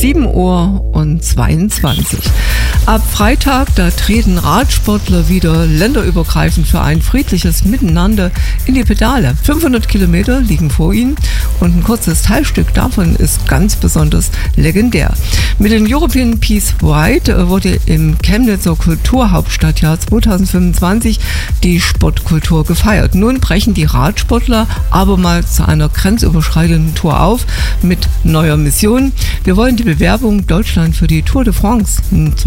7:22 Uhr. Ab Freitag, da treten Radsportler wieder länderübergreifend für ein friedliches Miteinander in die Pedale. 500 Kilometer liegen vor ihnen und ein kurzes Teilstück davon ist ganz besonders legendär. Mit dem European Peace Ride wurde im Chemnitzer Kulturhauptstadtjahr 2025 die Sportkultur gefeiert. Nun brechen die Radsportler abermals zu einer grenzüberschreitenden Tour auf mit neuer Mission. Wir wollen die Bewerbung Deutschland für die Tour de France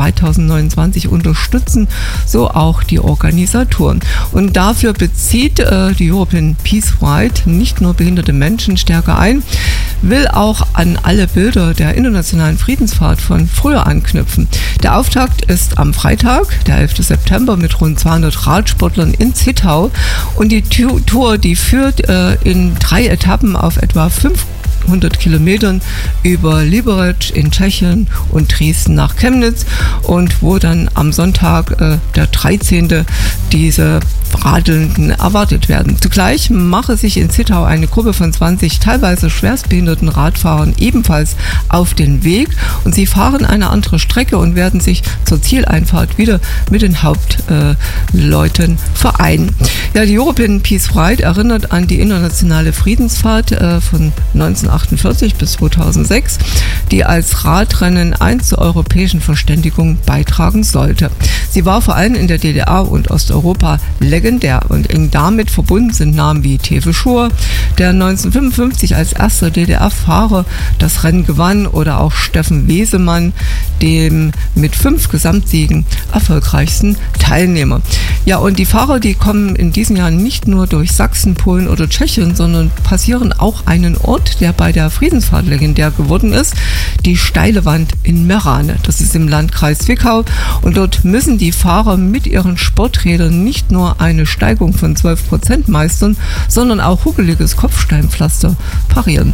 2029 unterstützen, so auch die Organisatoren. Und dafür bezieht die European Peace Ride nicht nur behinderte Menschen stärker ein, will auch an alle Bilder der internationalen Friedensfahrt von früher anknüpfen. Der Auftakt ist am Freitag, der 11. September, mit rund 200 Radsportlern in Zittau. Und die Tour, die führt in 3 Etappen auf etwa 500 Kilometern über Liberec in Tschechien und Dresden nach Chemnitz, und wo dann am Sonntag, der 13. diese Radelnden erwartet werden. Zugleich mache sich in Zittau eine Gruppe von 20 teilweise schwerstbehinderten Radfahrern ebenfalls auf den Weg, und sie fahren eine andere Strecke und werden sich zur Zieleinfahrt wieder mit den Hauptleuten vereinen. Ja, die European Peace Ride erinnert an die internationale Friedensfahrt von 1948 bis 2006, die als Radrennen zur europäischen Verständigung beitragen sollte. Sie war vor allem in der DDR und Osteuropa legendär, und eng damit verbunden sind Namen wie Tewe Schur, der 1955 als erster DDR-Fahrer das Rennen gewann, oder auch Steffen Wesemann, dem mit 5 Gesamtsiegen erfolgreichsten Teilnehmer. Ja, und die Fahrer, die kommen in diesen Jahren nicht nur durch Sachsen, Polen oder Tschechien, sondern passieren auch einen Ort, der bei der Friedensfahrt legendär geworden ist, die Steile Wand in Meerane. Das ist im Landkreis Zwickau, und dort müssen die Fahrer mit ihren Sporträdern nicht nur eine Steigung von 12% meistern, sondern auch huckeliges Kopfsteinpflaster parieren.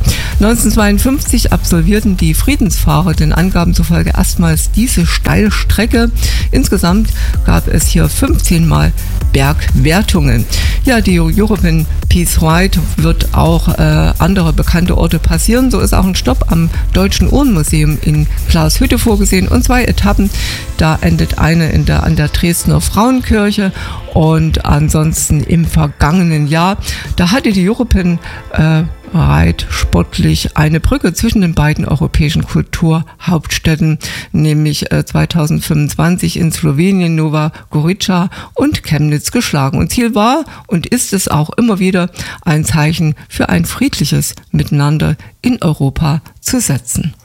1952 absolvierten die Friedensfahrer den Angaben zufolge erstmals diese Steilstrecke. Insgesamt gab es hier 15 Mal Bergwertungen. Ja, die European Peace Ride wird auch andere bekannte Orte passieren. So ist auch ein Stopp am Deutschen Uhrenmuseum in Glashütte vorgesehen und 2 Etappen. Da endet eine an der Dresdner Frauenkirche, und ansonsten im vergangenen Jahr, da hatte die European Ride sportlich eine Brücke zwischen den beiden europäischen Kulturhauptstädten, nämlich 2025 in Slowenien Nova Gorica und Chemnitz geschlagen. Und Ziel war und ist es auch immer wieder, ein Zeichen für ein friedliches Miteinander in Europa zu setzen.